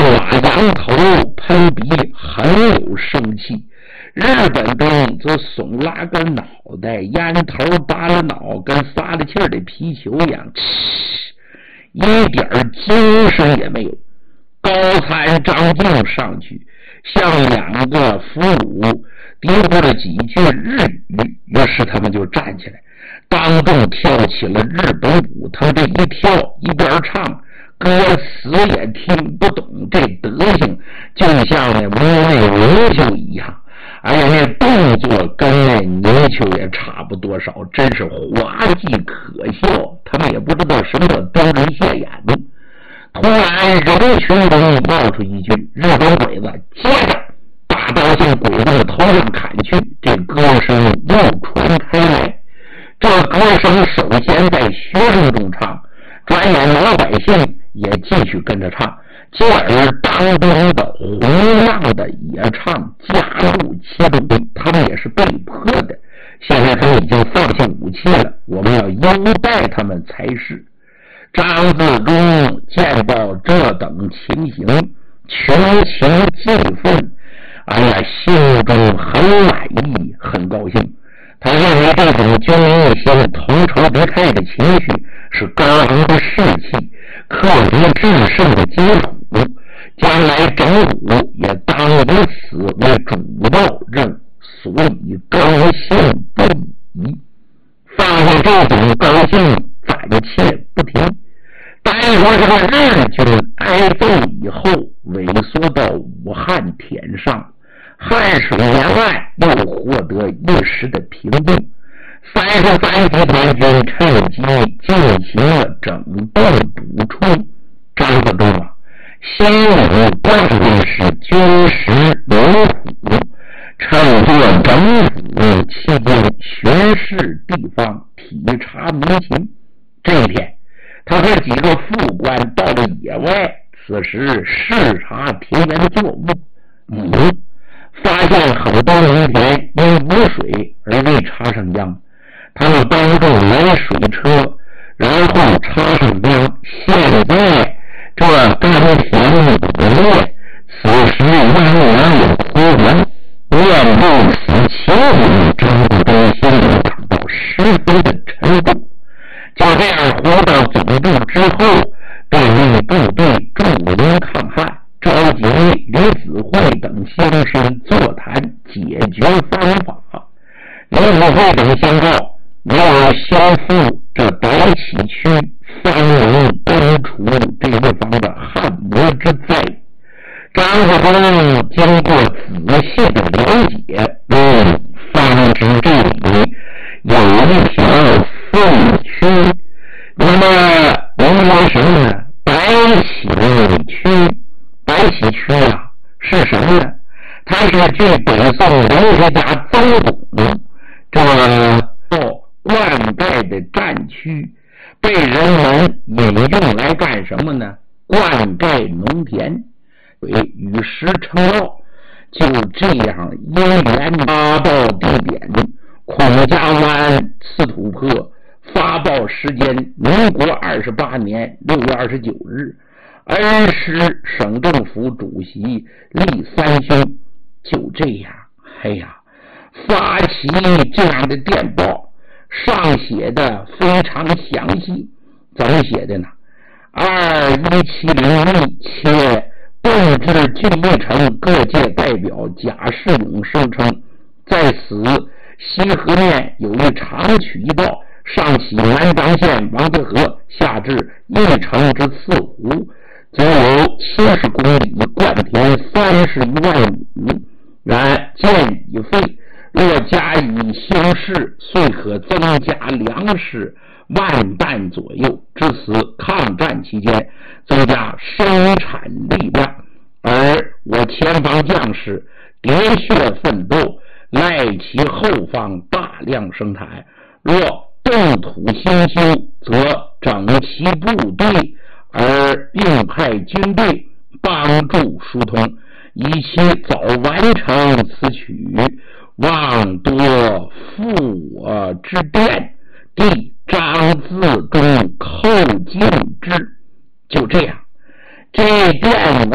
拉羊头喷鼻，很有生气。日本兵则耸拉个脑袋，烟头拔了脑，跟撒了气儿的皮球一样，一点精神也没有。高参张敬上去向两个俘虏嘀咕了几句日语，于是他们就站起来，当众跳起了日本舞。他们这一跳一边唱，歌词也听不懂，这德行就像那无内泥鳅一样。哎呀，那动作跟那泥鳅也差不多少，真是滑稽可笑。他们也不知道什么叫丢人现眼。突然人群中冒出一句：“日本鬼子！”接着大刀向鬼子的头上砍去，这歌声又传开来。这歌声首先在学生中唱，转眼老百姓也继续跟着唱，继而当兵的洪亮的也唱加入其中，他们也是被迫的。现在他们已经放下武器了，我们要优待他们才是。张自忠见到这等情形，群情激愤，哎呀，心中很满意，很高兴。他认为这种军民一心、同仇敌忾的情绪是高昂的士气、克服制胜的基础，将来整武也当以此为主要任务，所以高兴不已。放下这种高兴，暂且不提。待会儿这个日军挨揍以后，萎缩到武汉田上，汉水沿岸又获得一时的平静。33集团军趁机进行了整顿补充。张自忠啊，心里关键是军师刘虎，乘坐整府期间巡视地方，体察民情。这一天，他和几个副官到了野外，此时视察田园作物，发现很多农田因无水而未插上秧，他们当众来水车，然后插上秧。现在这甘甜不烈，此时汪洋有呼唤，面对此情景，张自忠心里感到十分的沉重。就这样回到总部之后，对内部队驻营抗汉，召集李子惠等先生座谈解决方法。李子惠等宣告，没有消复这白起区方能根除这一方的汉魔之灾。张自忠经过仔细的了解，方知这里有一条废区。那么我们说什么呢？白起区，白起区啊是什么呢？它是据北宋人学家曾巩这灌溉的战区，被人们引用来干什么呢？灌溉农田，与时成道。就这样因缘发到地点，孔家湾刺土坡，发报时间民国28年6月29日，恩施省政府主席厉三兄就这样，哎呀，发起这样的电报，上写的非常详细。怎么写的呢？21701且动至郡一城各界代表贾世勇声称，在此西河面有一长渠道，上起南章县王子河，下至一城之次湖，则有70公里，灌田31万亩。然建已废，若加以兴事，遂可增加粮食10000担左右。至此抗战期间，增加生产力量，而我前方将士喋血奋斗，赖其后方大量生产。若动土兴修，则整齐部队，而并派军队帮助疏通，以其早完成此曲，望多负我之电，弟张自忠叩敬之。就这样，这电